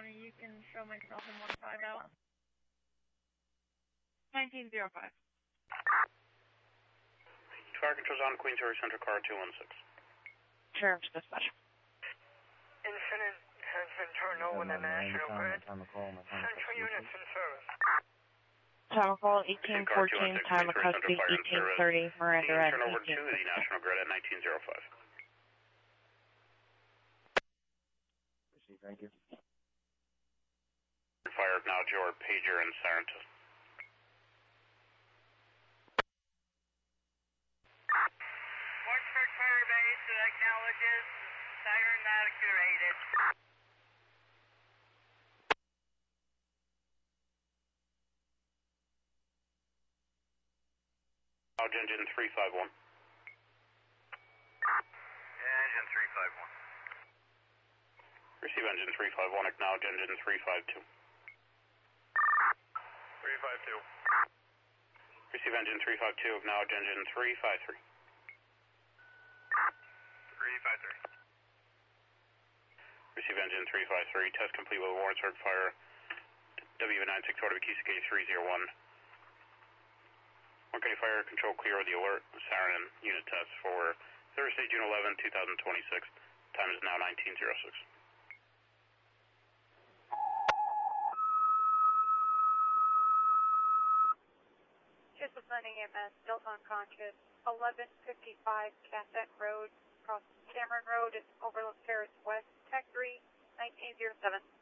County, you can show myself in 15 out. 1905. Fire control's on Queensbury Central Car 216. Sheriff's dispatch. Incident has been turned over to National Grid. Central units in service. Time of call 1814, time of custody 1830, Miranda Red. Turn over to the National Grid at 1905. Thank you. Fire acknowledge your pager and siren test. Watchford Fire Base acknowledges siren activated. Acknowledge engine 351. Engine 351. Receive engine 351, acknowledge engine 352. 352. Receive engine 352, acknowledge engine 353. 353. Receive engine 353, test complete with Warrensburg Fire, W96 order Kisake 301. Okay, fire control clear with the alert, siren and unit test for Thursday, June 11, 2026. Time is now 1906. Just landing EMS, Delta unconscious, 1155 Cassette Road, across Cameron Road, Overlook Terrace West, Tech 3, 1907.